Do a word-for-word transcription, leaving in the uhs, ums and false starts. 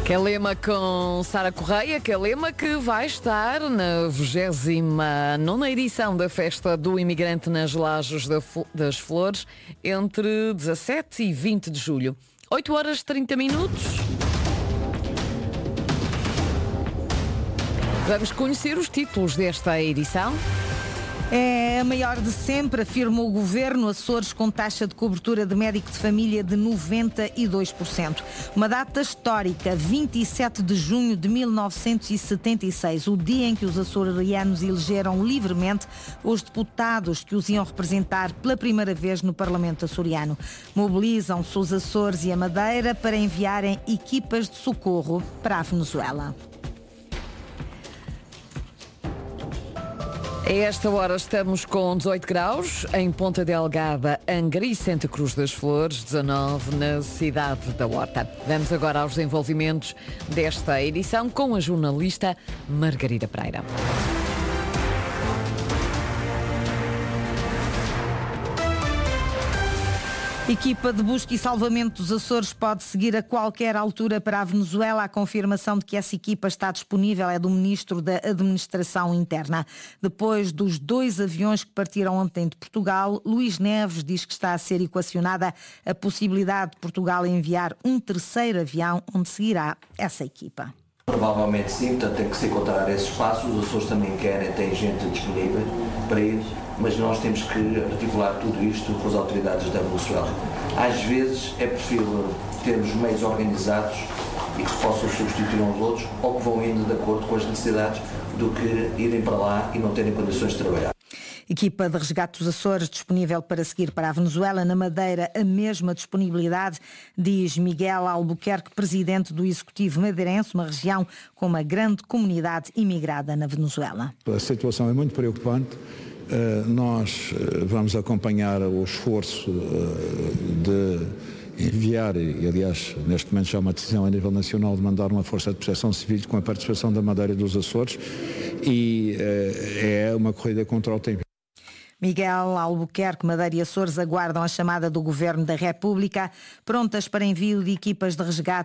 Calema com Sara Correia, Calema que vai estar na vigésima nona edição da Festa do Imigrante nas Lajes das Flores entre dezassete e vinte de julho. oito horas e trinta minutos. Vamos conhecer os títulos desta edição. É a maior de sempre, afirma o Governo. Açores com taxa de cobertura de médico de família de noventa e dois por cento. Uma data histórica, vinte e sete de junho de mil novecentos e setenta e seis, o dia em que os açorianos elegeram livremente os deputados que os iam representar pela primeira vez no Parlamento açoriano. Mobilizam-se os Açores e a Madeira para enviarem equipas de socorro para a Venezuela. A esta hora estamos com dezoito graus em Ponta Delgada, Angra e Santa Cruz das Flores, dezanove na cidade da Horta. Vamos agora aos desenvolvimentos desta edição com a jornalista Margarida Pereira. Equipa de busca e salvamento dos Açores pode seguir a qualquer altura para a Venezuela. A confirmação de que essa equipa está disponível é do Ministro da Administração Interna. Depois dos dois aviões que partiram ontem de Portugal, Luís Neves diz que está a ser equacionada a possibilidade de Portugal enviar um terceiro avião onde seguirá essa equipa. Provavelmente sim, portanto tem que se encontrar esse espaço. Os Açores também querem, têm gente disponível para ir, mas nós temos que articular tudo isto com as autoridades da Venezuela. Às vezes é preferível termos meios organizados e que se possam substituir uns outros ou que vão indo de acordo com as necessidades do que irem para lá e não terem condições de trabalhar. Equipa de resgate dos Açores disponível para seguir para a Venezuela. Na Madeira, a mesma disponibilidade, diz Miguel Albuquerque, presidente do Executivo Madeirense, uma região com uma grande comunidade imigrada na Venezuela. A situação é muito preocupante. Uh, nós uh, vamos acompanhar o esforço uh, de enviar, e aliás neste momento já há uma decisão a nível nacional de mandar uma força de proteção civil com a participação da Madeira e dos Açores, e uh, é uma corrida contra o tempo. Miguel Albuquerque, Madeira e Açores aguardam a chamada do Governo da República, prontas para envio de equipas de resgate